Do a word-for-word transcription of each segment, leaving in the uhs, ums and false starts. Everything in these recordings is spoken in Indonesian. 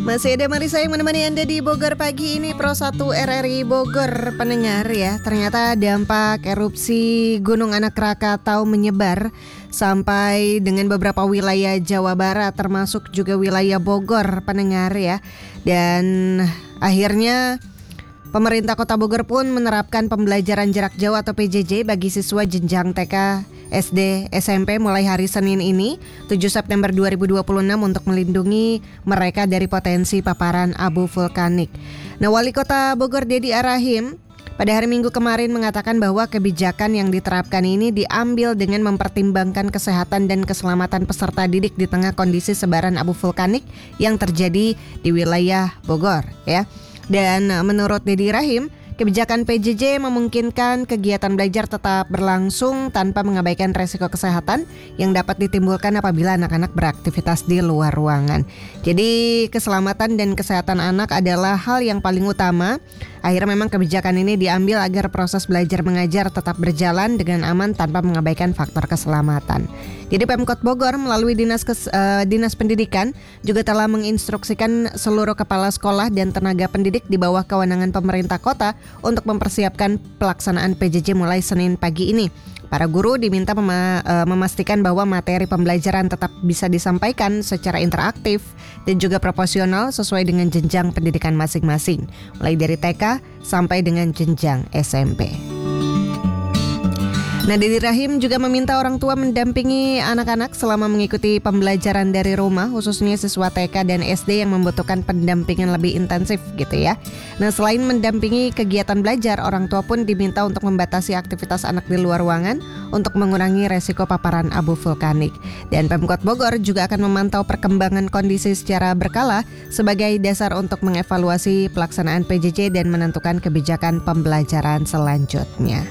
Masih ada Marisa yang menemani Anda di Bogor pagi ini, Pro satu R R I Bogor pendengar ya. Ternyata dampak erupsi Gunung Anak Krakatau menyebar sampai dengan beberapa wilayah Jawa Barat, termasuk juga wilayah Bogor pendengar ya. Dan akhirnya pemerintah Kota Bogor pun menerapkan pembelajaran jarak jauh atau P J J bagi siswa jenjang T K, S D, S M P mulai hari Senin ini tujuh September dua ribu dua puluh enam untuk melindungi mereka dari potensi paparan abu vulkanik. Nah, Wali Kota Bogor Dedi Arahim pada hari Minggu kemarin mengatakan bahwa kebijakan yang diterapkan ini diambil dengan mempertimbangkan kesehatan dan keselamatan peserta didik di tengah kondisi sebaran abu vulkanik yang terjadi di wilayah Bogor ya. Dan menurut Dedi Rahim, kebijakan P J J memungkinkan kegiatan belajar tetap berlangsung tanpa mengabaikan resiko kesehatan yang dapat ditimbulkan apabila anak-anak beraktivitas di luar ruangan. Jadi keselamatan dan kesehatan anak adalah hal yang paling utama. Akhirnya memang kebijakan ini diambil agar proses belajar mengajar tetap berjalan dengan aman tanpa mengabaikan faktor keselamatan. Jadi Pemkot Bogor melalui Dinas Kes, uh, Dinas Pendidikan juga telah menginstruksikan seluruh kepala sekolah dan tenaga pendidik di bawah kewenangan pemerintah kota untuk mempersiapkan pelaksanaan P J J mulai Senin pagi ini. Para guru diminta mema- uh, memastikan bahwa materi pembelajaran tetap bisa disampaikan secara interaktif dan juga proporsional sesuai dengan jenjang pendidikan masing-masing, mulai dari T K sampai dengan jenjang S M P. Nah, Dedi Rahim juga meminta orang tua mendampingi anak-anak selama mengikuti pembelajaran dari rumah, khususnya siswa T K dan S D yang membutuhkan pendampingan lebih intensif gitu ya. Nah, selain mendampingi kegiatan belajar, orang tua pun diminta untuk membatasi aktivitas anak di luar ruangan untuk mengurangi resiko paparan abu vulkanik. Dan Pemkot Bogor juga akan memantau perkembangan kondisi secara berkala sebagai dasar untuk mengevaluasi pelaksanaan P J J dan menentukan kebijakan pembelajaran selanjutnya.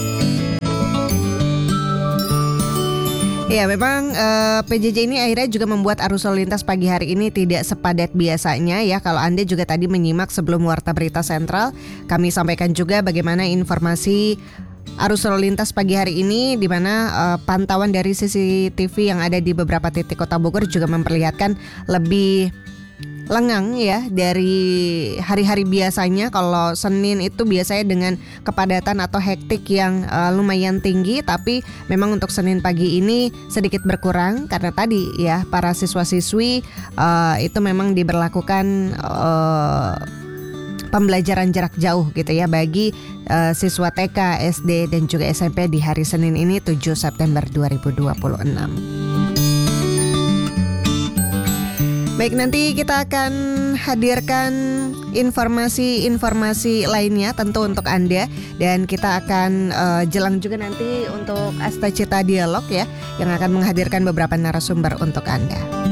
Ya, memang uh, P J J ini akhirnya juga membuat arus lalu lintas pagi hari ini tidak sepadat biasanya ya. Kalau Anda juga tadi menyimak sebelum Warta Berita Sentral, kami sampaikan juga bagaimana informasi arus lalu lintas pagi hari ini, di mana uh, pantauan dari C C T V yang ada di beberapa titik Kota Bogor juga memperlihatkan lebih lengang ya dari hari-hari biasanya. Kalau Senin itu biasanya dengan kepadatan atau hektik yang uh, lumayan tinggi, tapi memang untuk Senin pagi ini sedikit berkurang karena tadi ya para siswa-siswi uh, itu memang diberlakukan uh, pembelajaran jarak jauh gitu ya bagi uh, siswa T K, S D dan juga S M P di hari Senin ini tujuh September dua ribu dua puluh enam. Baik, nanti kita akan hadirkan informasi-informasi lainnya tentu untuk Anda. Dan kita akan uh, jelang juga nanti untuk Asta Cita Dialog ya, yang akan menghadirkan beberapa narasumber untuk Anda.